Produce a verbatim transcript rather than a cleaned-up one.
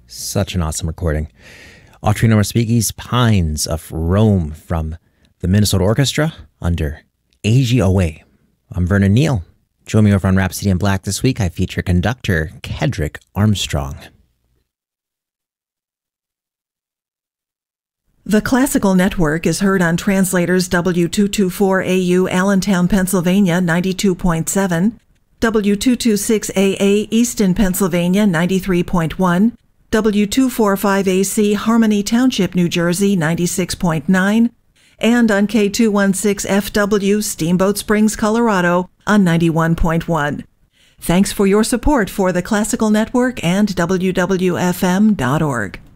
Such an awesome recording. Autry Nomaspeake's Pines of Rome from the Minnesota Orchestra under A G O A. I'm Vernon Neal. Join me over on Rhapsody in Black this week. I feature conductor Kedrick Armstrong. The Classical Network is heard on Translators W two twenty-four A U Allentown, Pennsylvania ninety-two point seven, W two twenty-six A A Easton, Pennsylvania ninety-three point one, W two forty-five A C Harmony Township, New Jersey ninety-six point nine, and on K two sixteen F W Steamboat Springs, Colorado on ninety-one point one. Thanks for your support for the Classical Network and W W F M dot org.